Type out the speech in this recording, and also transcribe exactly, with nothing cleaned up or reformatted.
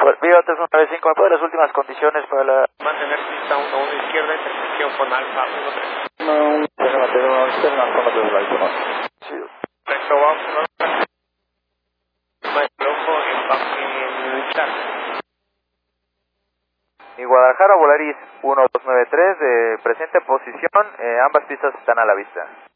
Viva tres uno nueve cinco, ¿me puede las últimas condiciones para la... Mantener pista uno uno izquierda, intersección con Alfa uno tres. No, tiene mantener una externa, no mantener la izquierda. Sí. Recto, vamos, maestro ojo en, en chat. Y Guadalajara, Volaris uno dos nueve tres, de presente posición, eh, ambas pistas están a la vista.